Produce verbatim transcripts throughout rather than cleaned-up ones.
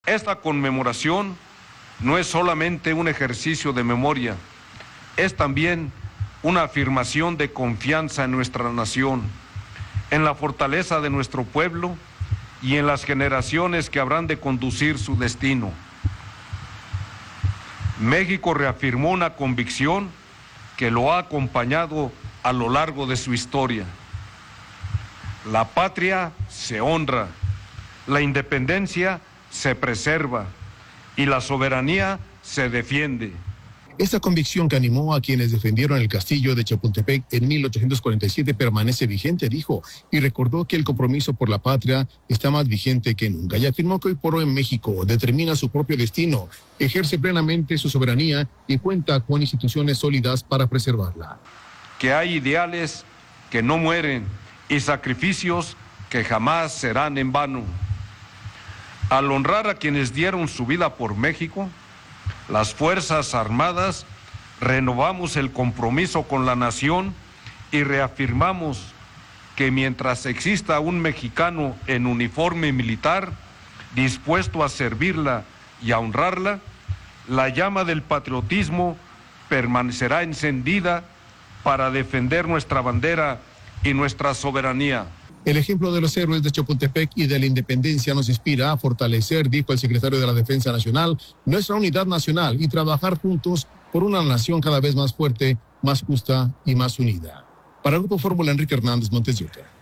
Esta conmemoración no es solamente un ejercicio de memoria, es también una afirmación de confianza en nuestra nación, en la fortaleza de nuestro pueblo y en las generaciones que habrán de conducir su destino. México reafirmó una convicción que lo ha acompañado a lo largo de su historia. La patria se honra, la independencia se preserva y la soberanía se defiende. Esta convicción que animó a quienes defendieron el castillo de Chapultepec en mil ochocientos cuarenta y siete permanece vigente, dijo, y recordó que el compromiso por la patria está más vigente que nunca. Y afirmó que hoy por hoy México determina su propio destino, ejerce plenamente su soberanía y cuenta con instituciones sólidas para preservarla. Que hay ideales que no mueren y sacrificios que jamás serán en vano. Al honrar a quienes dieron su vida por México, las Fuerzas Armadas renovamos el compromiso con la nación y reafirmamos que mientras exista un mexicano en uniforme militar dispuesto a servirla y a honrarla, la llama del patriotismo permanecerá encendida para defender nuestra bandera y nuestra soberanía. El ejemplo de los héroes de Chapultepec y de la independencia nos inspira a fortalecer, dijo el secretario de la Defensa Nacional, nuestra unidad nacional y trabajar juntos por una nación cada vez más fuerte, más justa y más unida. Para el Grupo Fórmula, Enrique Hernández, Montes de Oca.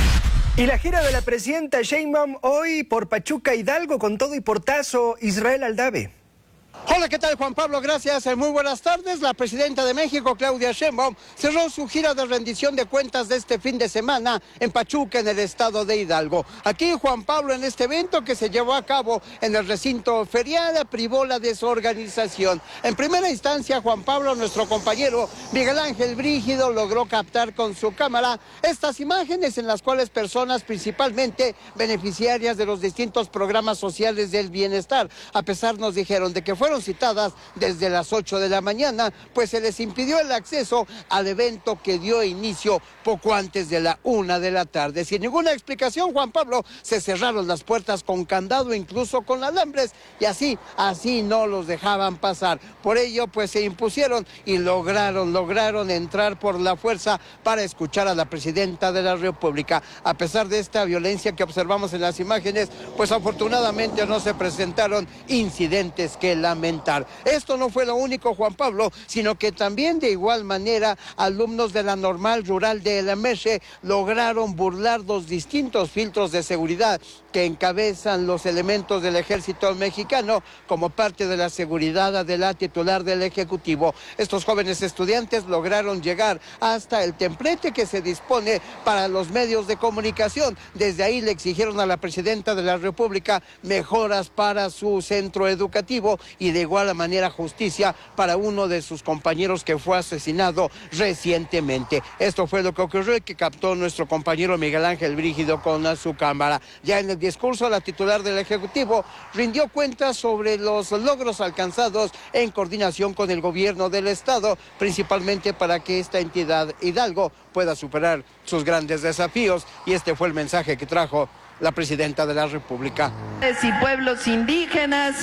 Y la gira de la presidenta Sheinbaum hoy por Pachuca, Hidalgo, con todo y portazo. Israel Aldave. Hola, ¿qué tal, Juan Pablo? Gracias. Muy buenas tardes. La presidenta de México, Claudia Sheinbaum, cerró su gira de rendición de cuentas de este fin de semana en Pachuca, en el estado de Hidalgo. Aquí, Juan Pablo, en este evento que se llevó a cabo en el recinto ferial, privó la desorganización. En primera instancia, Juan Pablo, nuestro compañero Miguel Ángel Brígido, logró captar con su cámara estas imágenes en las cuales personas, principalmente beneficiarias de los distintos programas sociales del bienestar, a pesar, nos dijeron, de que fue fueron citadas desde las ocho de la mañana, pues se les impidió el acceso al evento que dio inicio poco antes de la una de la tarde. Sin ninguna explicación, Juan Pablo, se cerraron las puertas con candado, incluso con alambres, y así, así no los dejaban pasar. Por ello, pues se impusieron y lograron, lograron entrar por la fuerza para escuchar a la presidenta de la República. A pesar de esta violencia que observamos en las imágenes, pues afortunadamente no se presentaron incidentes que la lamentar. Esto no fue lo único, Juan Pablo, sino que también de igual manera alumnos de la Normal Rural de La Meche lograron burlar los distintos filtros de seguridad que encabezan los elementos del ejército mexicano como parte de la seguridad de la titular del Ejecutivo. Estos jóvenes estudiantes lograron llegar hasta el templete que se dispone para los medios de comunicación. Desde ahí le exigieron a la presidenta de la República mejoras para su centro educativo y de igual manera justicia para uno de sus compañeros que fue asesinado recientemente. Esto fue lo que ocurrió y que captó nuestro compañero Miguel Ángel Brígido con su cámara. Ya en el discurso, la titular del Ejecutivo rindió cuentas sobre los logros alcanzados en coordinación con el gobierno del Estado, principalmente para que esta entidad Hidalgo pueda superar sus grandes desafíos, y este fue el mensaje que trajo la presidenta de la República. Y pueblos indígenas,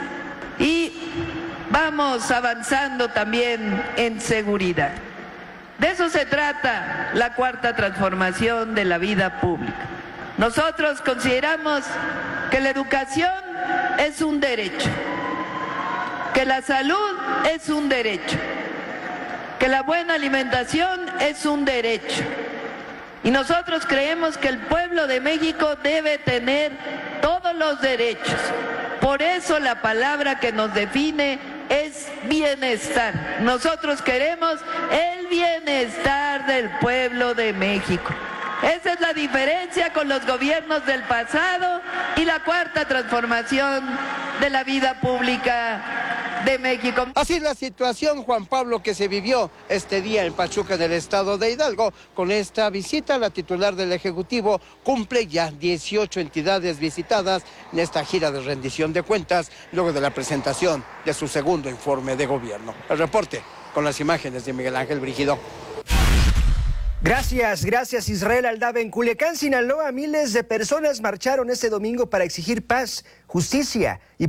y vamos avanzando también en seguridad. De eso se trata la cuarta transformación de la vida pública. Nosotros consideramos que la educación es un derecho, que la salud es un derecho, que la buena alimentación es un derecho. Y nosotros creemos que el pueblo de México debe tener todos los derechos. Por eso la palabra que nos define es bienestar. Nosotros queremos el bienestar del pueblo de México. Esa es la diferencia con los gobiernos del pasado y la cuarta transformación de la vida pública de México. Así la situación, Juan Pablo, que se vivió este día en Pachuca, del estado de Hidalgo. Con esta visita, la titular del Ejecutivo cumple ya dieciocho entidades visitadas en esta gira de rendición de cuentas, luego de la presentación de su segundo informe de gobierno. El reporte con las imágenes de Miguel Ángel Brígido. Gracias, gracias Israel Aldave. En Culiacán, Sinaloa, miles de personas marcharon este domingo para exigir paz, justicia y